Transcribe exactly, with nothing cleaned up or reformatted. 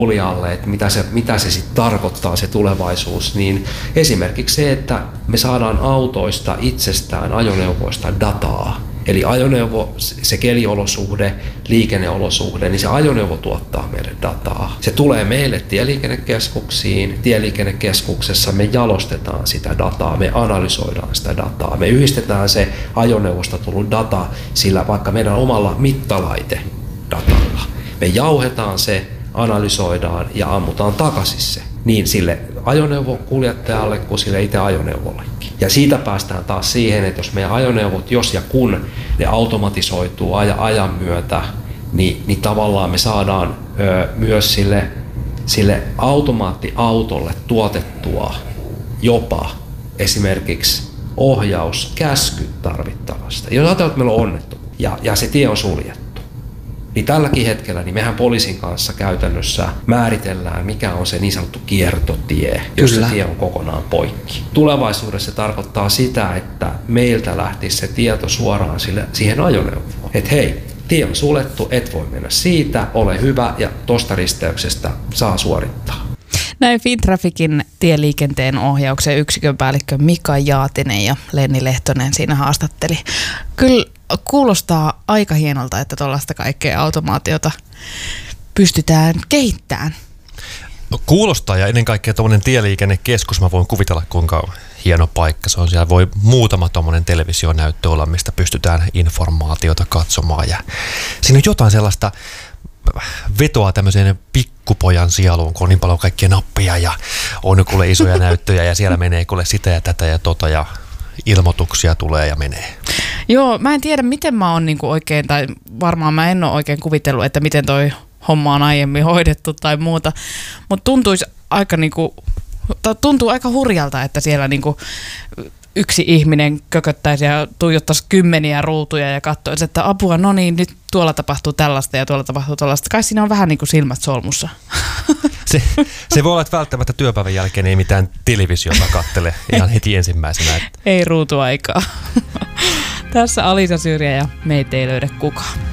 kuulijalle, että mitä se, mitä se sitten tarkoittaa se tulevaisuus, niin esimerkiksi se, että me saadaan autoista itsestään, ajoneuvoista dataa. Eli ajoneuvo, se keliolosuhde, liikenneolosuhde, niin se ajoneuvo tuottaa meille dataa. Se tulee meille tieliikennekeskuksiin. Tieliikennekeskuksessa me jalostetaan sitä dataa, me analysoidaan sitä dataa. Me yhdistetään se ajoneuvosta tullut data sillä vaikka meidän omalla mittalaite datalla. Me jauhetaan se, analysoidaan ja ammutaan takaisin se. Niin sille ajoneuvokuljettajalle kuin sille itse ajoneuvollekin. Ja siitä päästään taas siihen, että jos meidän ajoneuvot, jos ja kun ne automatisoituu ajan, ajan myötä, niin, niin tavallaan me saadaan ö, myös sille, sille automaattiautolle tuotettua jopa esimerkiksi ohjauskäskyt tarvittavasta. Jos ajatellaan, että meillä on onnettomuus ja, ja se tie on suljettu, niin tälläkin hetkellä niin mehän poliisin kanssa käytännössä määritellään, mikä on se niin sanottu kiertotie, jos se tie on kokonaan poikki. Tulevaisuudessa se tarkoittaa sitä, että meiltä lähtisi se tieto suoraan sille, siihen ajoneuvoon. Että hei, tie on suljettu, et voi mennä siitä, ole hyvä ja tosta risteyksestä saa suorittaa. Näin Fintrafficin tieliikenteen ohjauksen yksikön päällikkö Mika Jaatinen ja Lenni Lehtonen siinä haastatteli. Kyllä kuulostaa aika hienolta, että tuollaista kaikkea automaatiota pystytään kehittämään. No, kuulostaa, ja ennen kaikkea tuommoinen tieliikennekeskus, mä voin kuvitella kuinka hieno paikka se on. Siellä voi muutama tuommoinen televisionäyttö olla, mistä pystytään informaatiota katsomaan. Ja siinä on jotain sellaista vetoa tämmöiseen pikkupojan sieluun, kun on niin paljon kaikkia nappia ja on kuule isoja näyttöjä ja siellä menee kuule sitä ja tätä ja tota ja ilmoituksia tulee ja menee. Joo, mä en tiedä miten mä oon niinku oikein, tai varmaan mä en ole oikein kuvitellut, että miten toi homma on aiemmin hoidettu tai muuta, mutta tuntuisi aika niinku, tuntuu aika hurjalta, että siellä niinku yksi ihminen kököttäisi ja tuijottaisi kymmeniä ruutuja ja katsoisi, että apua, no niin, nyt tuolla tapahtuu tällaista ja tuolla tapahtuu tällaista. Kai siinä on vähän niin kuin silmät solmussa. Se, se voi olla, että välttämättä työpäivän jälkeen ei mitään televisiota katsele ihan heti ensimmäisenä. Että... Ei ruutuaikaa. Tässä Alisa Syrjä ja meitä ei löydä kukaan.